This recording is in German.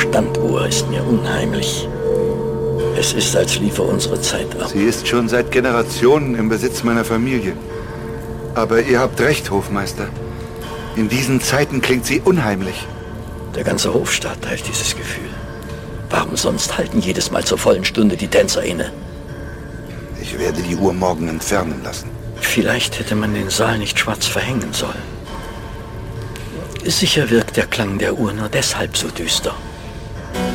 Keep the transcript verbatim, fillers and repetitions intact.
Standuhr ist mir unheimlich. Es ist, als liefe unsere Zeit ab. Sie ist schon seit Generationen im Besitz meiner Familie. Aber ihr habt recht, Hofmeister. In diesen Zeiten klingt sie unheimlich. Der ganze Hofstaat teilt dieses Gefühl. Warum sonst halten jedes Mal zur vollen Stunde die Tänzer inne? Ich werde die Uhr morgen entfernen lassen. Vielleicht hätte man den Saal nicht schwarz verhängen sollen. Sicher wirkt der Klang der Uhr nur deshalb so düster.